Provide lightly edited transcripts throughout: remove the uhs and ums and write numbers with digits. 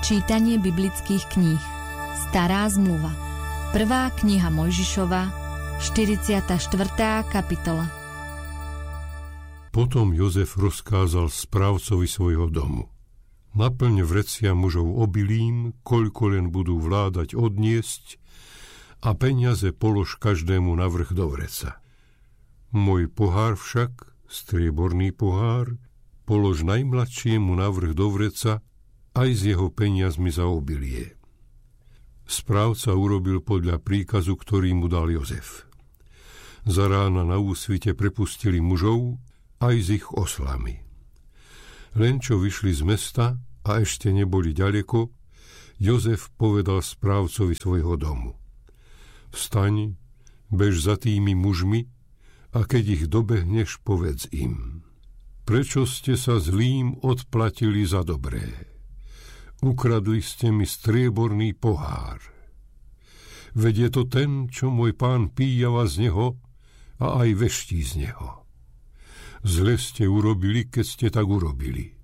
Čítanie biblických kníh. Stará zmluva. 1. kniha Mojžišova, 44. kapitola. Potom Jozef rozkázal správcovi svojho domu: naplň vrecia mužov obilím, koľko len budú vládať odniesť, a peniaze polož každému navrch do vreca. Môj pohár však, strieborný pohár, polož najmladšiemu navrch do vreca, aj s jeho peniazmi za obilie. Správca urobil podľa príkazu, ktorý mu dal Jozef. Za rána na úsvite prepustili mužov aj s ich oslami. Len čo vyšli z mesta a ešte neboli ďaleko, Jozef povedal správcovi svojho domu: vstaň, bež za tými mužmi, a keď ich dobehneš, povedz im: prečo ste sa zlým odplatili za dobré? Ukradli ste mi strieborný pohár. Veď je to ten, čo môj pán píjava z neho a aj veští z neho. Zle ste urobili, keď ste tak urobili.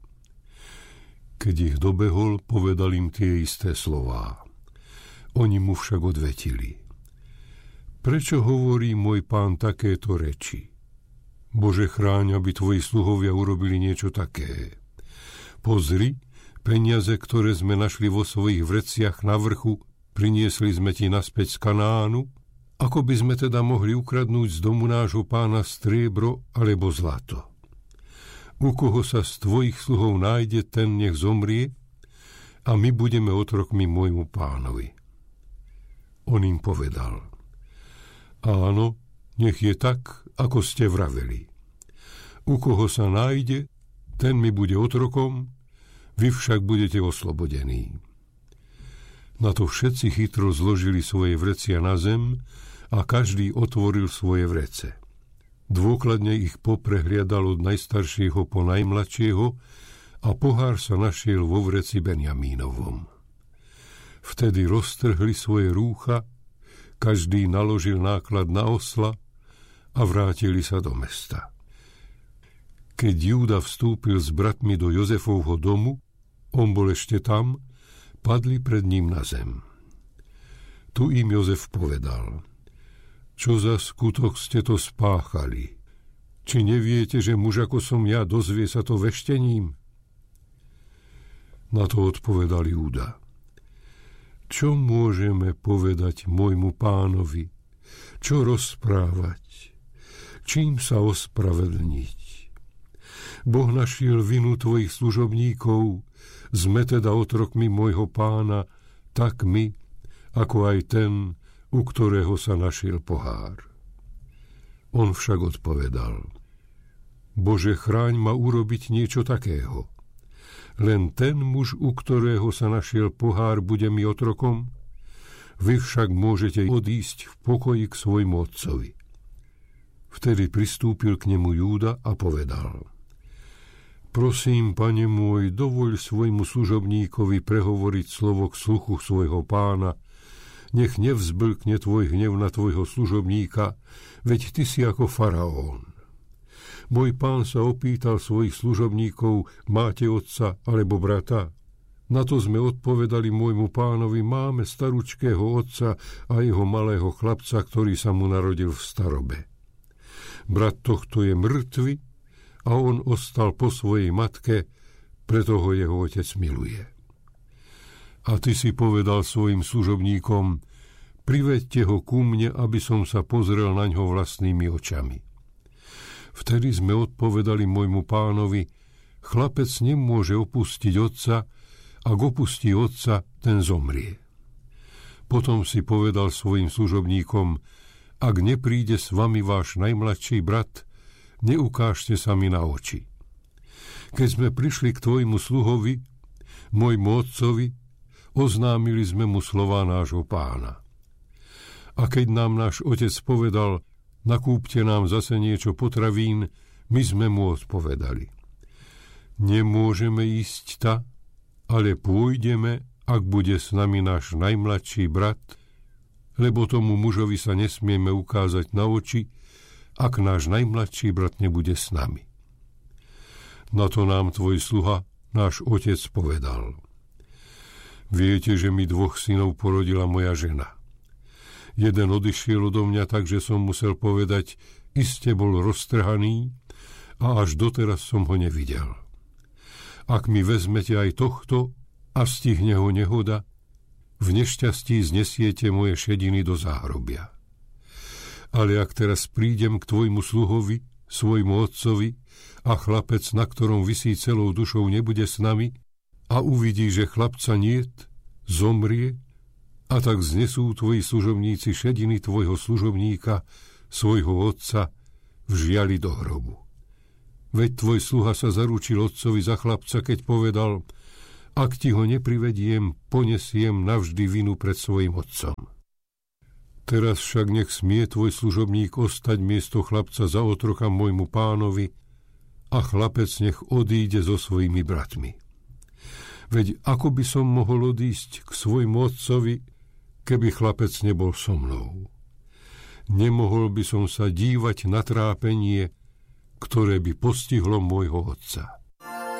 Keď ich dobehol, povedal im tie isté slová. Oni mu však odvetili: prečo hovorí môj pán takéto reči? Bože, chráň, aby tvoji sluhovia urobili niečo také. Pozri, peniaze, ktoré sme našli vo svojich vreciach na vrchu, priniesli sme ti naspäť z Kanánu. Ako by sme teda mohli ukradnúť z domu nášho pána striebro alebo zlato? U koho sa z tvojich sluhov nájde, ten nech zomrie, a my budeme otrokmi môjmu pánovi. On im povedal: áno, nech je tak, ako ste vraveli. U koho sa nájde, ten mi bude otrokom, vy však budete oslobodení. Na to všetci chytro zložili svoje vrecia na zem a každý otvoril svoje vrece. Dôkladne ich poprehliadal od najstaršieho po najmladšieho a pohár sa našiel vo vreci Benjamínovom. Vtedy roztrhli svoje rúcha, každý naložil náklad na osla a vrátili sa do mesta. Keď Júda vstúpil s bratmi do Jozefovho domu, on bol ešte tam, padli pred ním na zem. Tu im Jozef povedal: čo za skutok ste to spáchali? Či neviete, že muž ako som ja dozvie sa to veštením? Na to odpovedal Júda: čo môžeme povedať môjmu pánovi? Čo rozprávať? Čím sa ospravedlniť? Boh našiel vinu tvojich služobníkov, sme teda otrokmi môjho pána, tak my, ako aj ten, u ktorého sa našiel pohár. On však odpovedal: Bože, chráň ma urobiť niečo takého. Len ten muž, u ktorého sa našiel pohár, bude mi otrokom? Vy však môžete odísť v pokoji k svojmu otcovi. Vtedy pristúpil k nemu Júda a povedal: prosím, pane môj, dovoľ svojmu služobníkovi prehovoriť slovo k sluchu svojho pána. Nech nevzblkne tvoj hnev na tvojho služobníka, veď ty si ako faraón. Môj pán sa opýtal svojich služobníkov: máte otca alebo brata? Na to sme odpovedali môjmu pánovi: máme staručkého otca a jeho malého chlapca, ktorý sa mu narodil v starobe. Brat tohto je mŕtvy a on ostal po svojej matke, preto ho jeho otec miluje. A ty si povedal svojim služobníkom: priveďte ho ku mne, aby som sa pozrel na ňo vlastnými očami. Vtedy sme odpovedali môjmu pánovi: chlapec nemôže opustiť otca, ak opustí otca, ten zomrie. Potom si povedal svojim služobníkom: ak nepríde s vami váš najmladší brat, neukážte sa mi na oči. Keď sme prišli k tvojmu sluhovi, môjmu otcovi, oznámili sme mu slová nášho pána. A keď nám náš otec povedal: nakúpte nám zase niečo potravín, my sme mu odpovedali: nemôžeme ísť ta, ale pôjdeme, ak bude s nami náš najmladší brat, lebo tomu mužovi sa nesmieme ukázať na oči, ak náš najmladší brat nebude s nami. Na to nám tvoj sluha, náš otec, povedal: Viete, že mi 2 synov porodila moja žena. Jeden odišiel odo mňa, takže som musel povedať, iste bol roztrhaný a až doteraz som ho nevidel. Ak mi vezmete aj tohto a stihne ho nehoda, v nešťastí znesiete moje šediny do záhrobia. Ale ak teraz prídem k tvojmu sluhovi, svojmu otcovi, a chlapec, na ktorom visí celou dušou, nebude s nami a uvidí, že chlapca niet, zomrie, a tak znesú tvoji služobníci šediny tvojho služobníka, svojho otca, vžiali do hrobu. Veď tvoj sluha sa zaručil otcovi za chlapca, keď povedal, ak ti ho neprivediem, ponesiem navždy vinu pred svojim otcom. Teraz však nech smie tvoj služobník ostať miesto chlapca za otroka môjmu pánovi a chlapec nech odíde so svojimi bratmi. Veď ako by som mohol odísť k svojmu otcovi, keby chlapec nebol so mnou? Nemohol by som sa dívať na trápenie, ktoré by postihlo môjho otca.